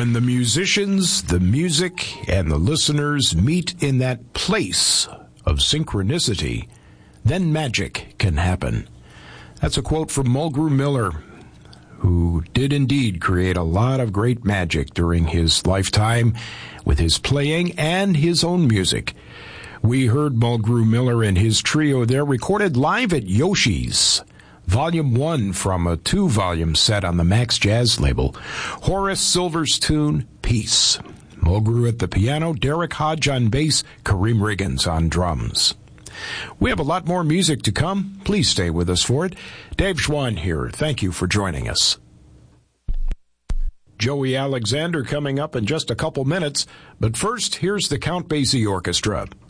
When the musicians, the music, and the listeners meet in that place of synchronicity, then magic can happen. That's a quote from Mulgrew Miller, who did indeed create a lot of great magic during his lifetime with his playing and his own music. We heard Mulgrew Miller and his trio there recorded live at Yoshi's, Volume 1 from a 2-volume set on the Max Jazz label. Horace Silver's tune, Peace. Mulgrew at the piano, Derek Hodge on bass, Kareem Riggins on drums. We have a lot more music to come. Please stay with us for it. Dave Schwann here. Thank you for joining us. Joey Alexander coming up in just a couple minutes. But first, here's the Count Basie Orchestra.